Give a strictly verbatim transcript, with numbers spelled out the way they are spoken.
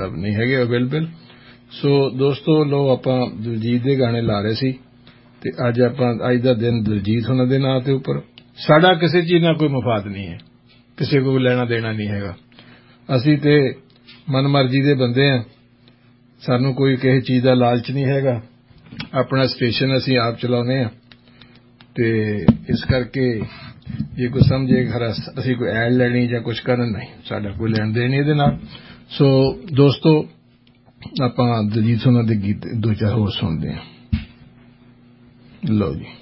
ਸਾਹਿਬ ਨਹੀਂ ਹੈਗੇ ਅਵੇਲੇਬਲ। ਸੋ ਦੋਸਤੋ ਲਓ ਆਪਾਂ ਦਿਲਜੀਤ ਦੇ ਗਾਣੇ ਲਾ ਰਹੇ ਸੀ ਤੇ ਅੱਜ ਆਪਾਂ ਅੱਜ ਦਾ ਦਿਨ ਦਿਲਜੀਤ ਉਹਨਾਂ ਦੇ ਨਾਂ ਤੇ ਉੱਪਰ। ਸਾਡਾ ਕਿਸੇ ਚੀਜ਼ ਨਾਲ ਕੋਈ ਮਫਾਦ ਨਹੀਂ ਹੈ, ਕਿਸੇ ਕੋਲ ਲੈਣਾ ਦੇਣਾ ਨਹੀਂ ਹੈਗਾ। ਅਸੀਂ ਤੇ ਮਨਮਰਜ਼ੀ ਦੇ ਬੰਦੇ ਹਾਂ, ਸਾਨੂੰ ਕੋਈ ਕਿਸੇ ਚੀਜ਼ ਦਾ ਲਾਲਚ ਨਹੀਂ ਹੈਗਾ। ਆਪਣਾ ਸਟੇਸ਼ਨ ਅਸੀਂ ਆਪ ਚਲਾਉਂਦੇ ਹਾਂ ਤੇ ਇਸ ਕਰਕੇ ਜੇ ਕੋਈ ਸਮਝੇ ਖਰਾ ਅਸੀਂ ਕੋਈ ਐਡ ਲੈਣੀ ਜਾਂ ਕੁਛ ਕਰਨ, ਨਹੀਂ, ਸਾਡਾ ਕੋਈ ਲੈਣ ਦੇਣ ਇਹਦੇ ਨਾਲ। ਸੋ ਦੋਸਤੋ ਆਪਾਂ ਦਿਲਜੀਤ ਉਹਨਾਂ ਦੇ ਗੀਤ ਦੋ ਚਾਰ ਹੋਰ ਸੁਣਦੇ ਹਾਂ। ਲਓ ਜੀ।